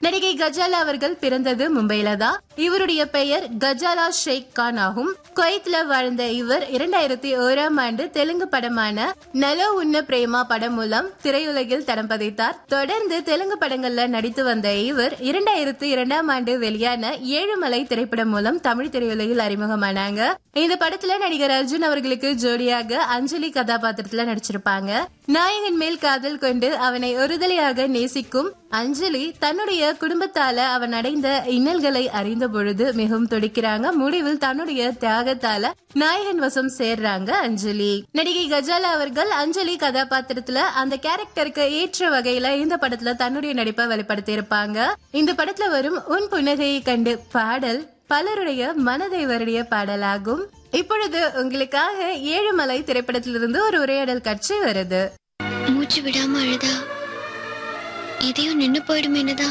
நடிகை கஜாலா அவர்கள் பிறந்தது மும்பையில தான். இவருடைய பெயர் கஜாலா ஷேக் கான் ஆகும். குவைத்ல வாழ்ந்த இவர் 2001ஆம் ஆண்டு தெலுங்கு படமான நலோ உன்ன பிரேமா படம் மூலம் திரையுலகில் தடம் பதித்தார். தொடர்ந்து தெலுங்கு படங்கள்ல நடித்து வந்த இவர் 2002ஆம் ஆண்டு வெளியான ஏழுமலை திரைப்படம் மூலம் தமிழ் திரையுலகில் அறிமுகமானாங்க. இந்த படத்துல நடிகர் அர்ஜுன் அவர்களுக்கு ஜோடியாக அஞ்சலி கதாபாத்திரத்துல நடிச்சிருப்பாங்க. நாயகன் மேல் காதல் கொண்டு அவனை ஒருதலையாக நேசிக்கும் அஞ்சலி தன்னுடைய குடும்பத்தால அவன் அடைந்த இன்னல்களை அறிந்த பொழுது மிகவும் துடிக்கிறாங்க. முடிவில் தன்னுடைய தியாகத்தால நாயகன் வசம் சேர்றாங்க அஞ்சலி. நடிகை கஜாலா அவர்கள் அஞ்சலி கதாபாத்திரத்துல அந்த கேரக்டருக்கு ஏற்ற வகையில இந்த படத்துல தன்னுடைய நடிப்பை வெளிப்படுத்தி இருப்பாங்க. இந்த படத்துல வரும் உன் புன்னகையை கண்டு பாடல் பலருடைய மனதை வருடைய பாடலாகும். இப்பொழுது உங்களுக்காக ஏழுமலை திரைப்படத்திலிருந்து ஒரு உரையாடல் காட்சி வருது. மூச்சு விடாம அழுதா எதையும் நின்னு போயிடுமேனுதா.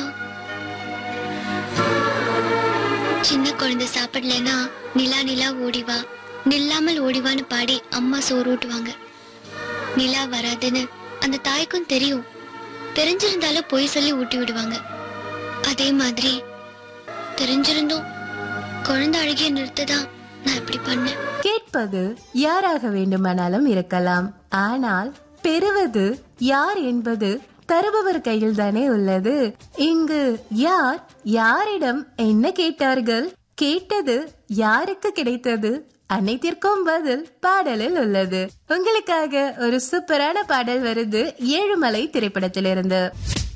சின்ன குழந்தை சாப்பிடலனா நிலா நிலா ஓடிவா நில்லாமல் ஓடிவான்னு பாடி அம்மா சோறு ஊட்டுவாங்க. நிலா வராதுன்னு அந்த தாய்க்கும் தெரியும். தெரிஞ்சிருந்தாலும் பொய் சொல்லி ஊட்டி விடுவாங்க. அதே மாதிரி தெரிஞ்சிருந்தும் குழந்தை அழுகிய நிறுத்ததான் நான் இப்படி பண்ணேன். கேட்பது யாராக வேண்டுமானாலும் இருக்கலாம். ஆனால் பெறுவது யார் என்பது தருபவர் கையில் தானே உள்ளது. இங்கு யார் யாரிடம் என்ன கேட்டார்கள், கேட்டது யாருக்கு கிடைத்தது, அனைத்திற்கும் பதில் பாடலில் உள்ளது. உங்களுக்காக ஒரு சூப்பரான பாடல் வருது ஏழுமலை திரைப்படத்திலிருந்து.